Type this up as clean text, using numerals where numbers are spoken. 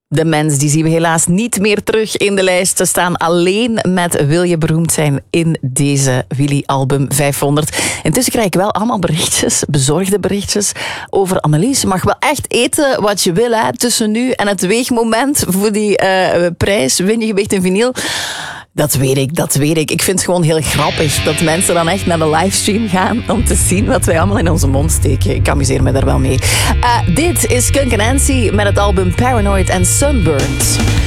De Mens, die zien we helaas niet meer terug in de lijst. Ze staan alleen met Wil je beroemd zijn in deze Willy-album 500. Intussen krijg ik wel allemaal berichtjes, bezorgde berichtjes over Annelies. Je mag wel echt eten wat je wil, hè, tussen nu en het weegmoment voor die prijs. Win je gewicht in vinyl. Dat weet ik. Ik vind het gewoon heel grappig dat mensen dan echt naar de livestream gaan om te zien wat wij allemaal in onze mond steken. Ik amuseer me daar wel mee. Dit is Skunk Nancy met het album Paranoid and Sunburned.